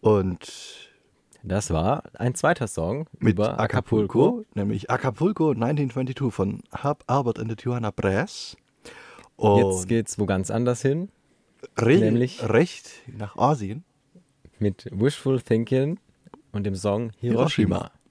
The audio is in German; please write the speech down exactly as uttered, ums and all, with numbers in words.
Und Das war ein zweiter Song mit über Acapulco, Acapulco. nämlich Acapulco neunzehnhundertzweiundzwanzig von Herb Albert und der Tijuana Brass. Jetzt Und geht's wo ganz anders hin, re- nämlich recht nach Asien. mit Wishful Thinking und dem Song Hiroshima. Hiroshima.